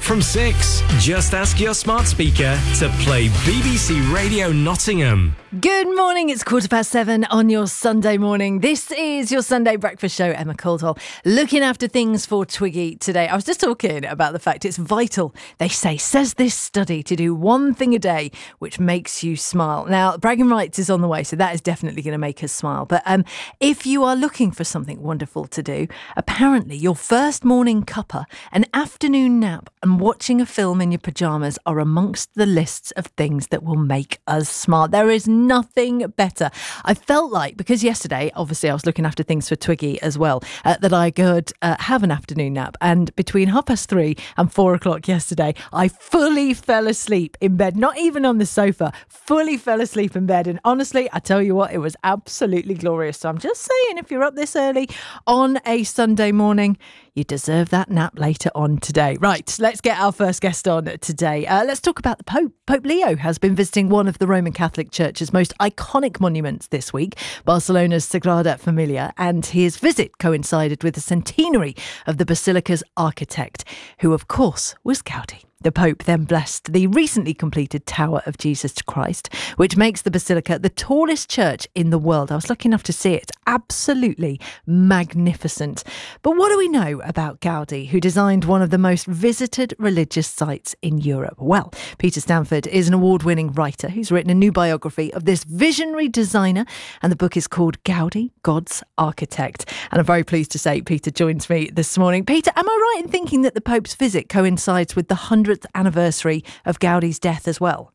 from 6. Just ask your smart speaker to play BBC Radio Nottingham. Good morning, it's 7:15 on your Sunday morning. This is your Sunday breakfast show. Emma Caldwell looking after things for Twiggy today. I was just talking about the fact it's vital, they say, says this study, to do one thing a day which makes you smile. Now, bragging rights is on the way, so that is definitely going to make us smile. But if you are looking for something wonderful to do, apparently your first morning cuppa, an afternoon nap and watching a film in your pyjamas are amongst the lists of things that will make us smile. There is nothing better. I felt like, because yesterday, obviously I was looking after things for Twiggy as well, that I could have an afternoon nap. And between 3:30 and 4 o'clock yesterday, I fully fell asleep in bed, not even on the sofa, fully fell asleep in bed. And honestly, I tell you what, it was absolutely glorious. So I'm just saying, if you're up this early on a Sunday morning, you deserve that nap later on today. Right, let's get our first guest on today. Let's talk about the Pope. Pope Leo has been visiting one of the Roman Catholic Church's most iconic monuments this week, Barcelona's Sagrada Familia, and his visit coincided with the centenary of the Basilica's architect, who of course was Gaudi. The Pope then blessed the recently completed Tower of Jesus Christ, which makes the Basilica the tallest church in the world. I was lucky enough to see it. It's absolutely magnificent. But what do we know about Gaudi, who designed one of the most visited religious sites in Europe? Well, Peter Stanford is an award-winning writer who's written a new biography of this visionary designer, and the book is called Gaudi, God's Architect. And I'm very pleased to say Peter joins me this morning. Peter, am I right in thinking that the Pope's visit coincides with the 100th anniversary of Gaudi's death as well?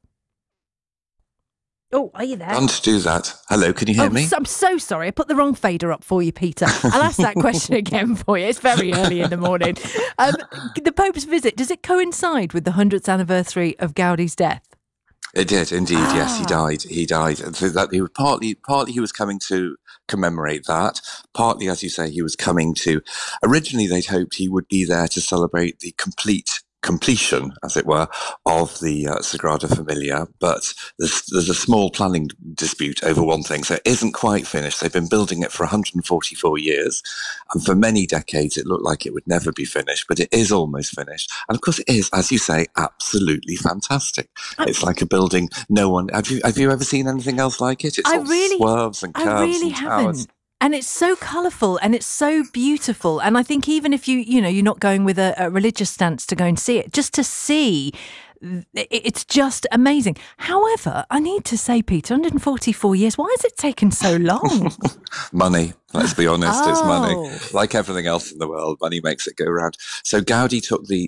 Oh, are you there? And to do that. Hello, can you hear me? I'm so sorry. I put the wrong fader up for you, Peter. I'll ask that question again for you. It's very early in the morning. The Pope's visit, does it coincide with the 100th anniversary of Gaudi's death? It did indeed. Yes, he died. And so that he was partly he was coming to commemorate that. Partly, as you say, he was coming to. Originally, they'd hoped he would be there to celebrate the completion, as it were, of the Sagrada Familia, but there's a small planning dispute over one thing, so it isn't quite finished. They've been building it for 144 years, and for many decades it looked like it would never be finished, but it is almost finished. And of course it is, as you say, absolutely fantastic. It's like a building no one... Have you ever seen anything else like it? It's all swerves and curves and towers. And it's so colourful and it's so beautiful. And I think even if you're not going with a religious stance to go and see it, just to see, it's just amazing. However, I need to say, Peter, 144 years, why has it taken so long? Money. Let's be honest, It's money. Like everything else in the world, money makes it go round. So Gaudi took the